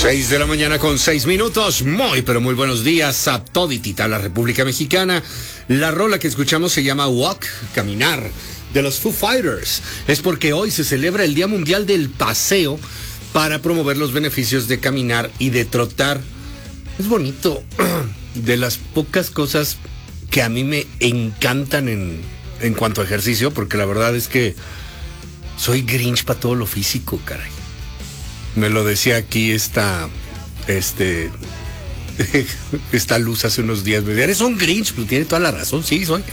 6 de la mañana con 6 minutos. Muy, pero muy buenos días a toditita la República Mexicana. La rola que escuchamos se llama Walk, Caminar, de los Foo Fighters. Es porque hoy se celebra el Día Mundial del Paseo para promover los beneficios de caminar y de trotar. Es bonito. De las pocas cosas que a mí me encantan en cuanto a ejercicio, porque la verdad es que soy Grinch para todo lo físico, caray. Me lo decía aquí esta luz hace unos días. Me decía, eres un Grinch, pues tiene toda la razón, sí, soy.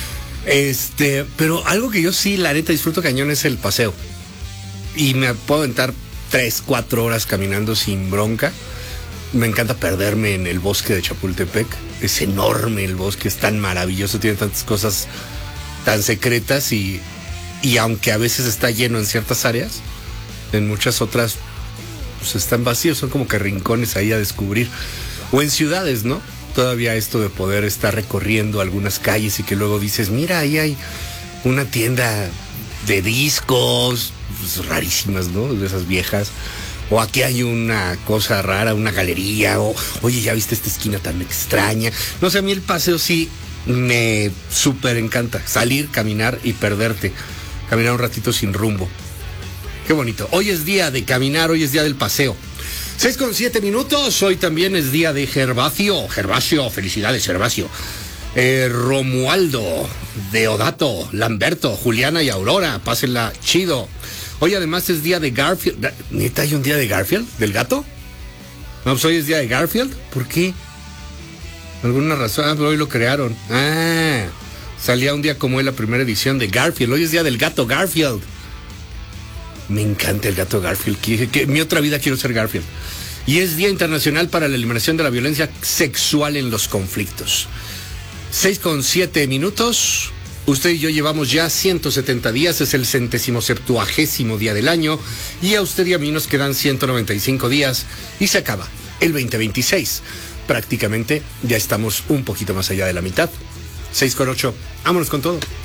Pero algo que yo sí, la neta, disfruto cañón es el paseo. Y me puedo aventar 3-4 horas caminando sin bronca. Me encanta perderme en el bosque de Chapultepec. Es enorme el bosque, es tan maravilloso, tiene tantas cosas tan secretas y aunque a veces está lleno en ciertas áreas, en muchas otras pues están vacíos, son como que rincones ahí a descubrir. O en ciudades, ¿no? Todavía esto de poder estar recorriendo algunas calles y que luego dices, mira, ahí hay una tienda de discos, pues, rarísimas, ¿no? De esas viejas. O aquí hay una cosa rara, una galería, o oye, ¿ya viste esta esquina tan extraña? No sé, a mí el paseo sí me súper encanta. Salir, caminar y perderte. Caminar un ratito sin rumbo. Qué bonito. Hoy es día de caminar, hoy es día del paseo. 6:07 minutos, hoy también es día de Gervasio. Gervasio, felicidades, Gervasio. Romualdo, Deodato, Lamberto, Juliana y Aurora, pásenla chido. Hoy además es día de Garfield. ¿Neta hay un día de Garfield? ¿Del gato? No, pues hoy es día de Garfield. ¿Por qué? ¿Alguna razón? Pero hoy lo crearon. Salía un día como hoy la primera edición de Garfield. Hoy es día del gato Garfield. Me encanta el gato Garfield. Que mi otra vida quiero ser Garfield. Y es Día Internacional para la Eliminación de la Violencia Sexual en los Conflictos. 6:07 minutos. Usted y yo llevamos ya 170 días, es el 170º día del año, y a usted y a mí nos quedan 195 días y se acaba el 2026. Prácticamente ya estamos un poquito más allá de la mitad. 6:08, vámonos con todo.